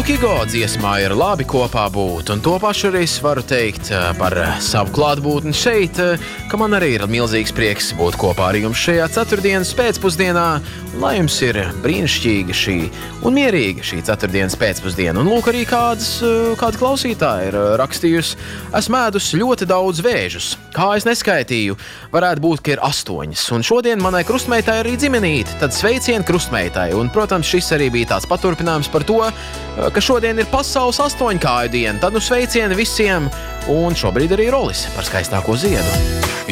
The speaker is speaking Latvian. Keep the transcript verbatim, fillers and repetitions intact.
Lukigo dziesmā ir labi kopā būt, un to pašu arī es varu teikt par savu klātbūtni šeit, ka man arī ir milzīgs prieks būt kopā ar jums šajā ceturtdienas pēcpusdienā, un lai jums ir brīnišķīga šī un mierīga šī ceturtdienas pēcpusdiena. Un lūk, arī kādas, kāda klausītāja ir rakstījusi, esmu ēdus ļoti daudz vēžus, kā es neskaitīju, varētu būt, ka ir astoņas, un šodien manai krustmeitai arī dzimenīti, tad sveicien krustmeitai, un, protams, šis arī bija tāds paturpinājums par to, ka šodien ir pasaules astoņkāju diena, tad nu sveicieni visiem, un šobrīd arī Rolis par skaistāko ziedu.